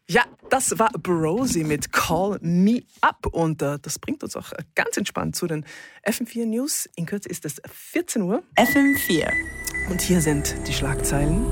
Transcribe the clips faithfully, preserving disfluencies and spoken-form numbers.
Ja, das war Brosi mit Call Me Up und äh, das bringt uns auch ganz entspannt zu den F M vier News. In Kürze ist es vierzehn Uhr. F M vier. Und hier sind die Schlagzeilen.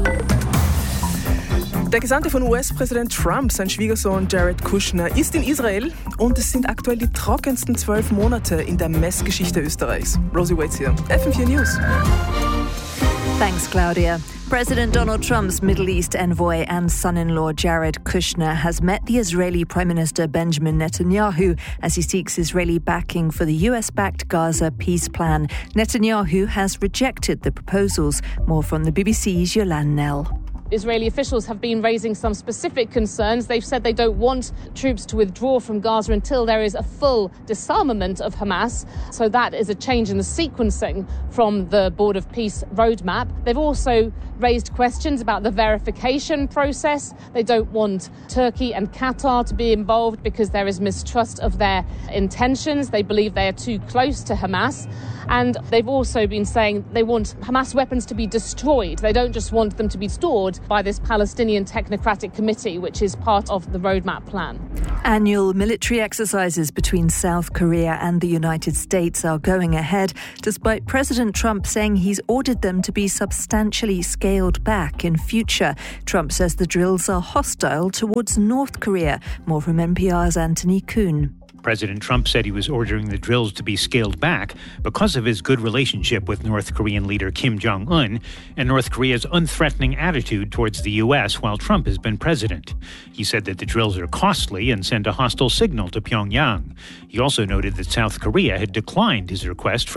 Der Gesandte von U S-Präsident Trump, sein Schwiegersohn Jared Kushner, ist in Israel und es sind aktuell die trockensten zwölf Monate in der Messgeschichte Österreichs. Rosie Waits hier, F M vier News. Thanks, Claudia. President Donald Trump's Middle East envoy and son-in-law Jared Kushner has met the Israeli Prime Minister Benjamin Netanyahu as he seeks Israeli backing for the U S-backed Gaza peace plan. Netanyahu has rejected the proposals. More from the B B C's Yolande Nell. Israeli officials have been raising some specific concerns. They've said they don't want troops to withdraw from Gaza until there is a full disarmament of Hamas. So that is a change in the sequencing from the Board of Peace roadmap. They've also raised questions about the verification process. They don't want Turkey and Qatar to be involved because there is mistrust of their intentions. They believe they are too close to Hamas. And they've also been saying they want Hamas weapons to be destroyed. They don't just want them to be stored by this Palestinian Technocratic Committee, which is part of the roadmap plan. Annual military exercises between South Korea and the United States are going ahead, despite President Trump saying he's ordered them to be substantially scaled back in future. Trump says the drills are hostile towards North Korea. More from N P R's Anthony Kuhn. President Trump said he was ordering the drills to be scaled back because of his good relationship with North Korean leader Kim Jong-un and North Korea's unthreatening attitude towards the U S while Trump has been president. He said that the drills are costly and send a hostile signal to Pyongyang. He also noted that South Korea had declined his request for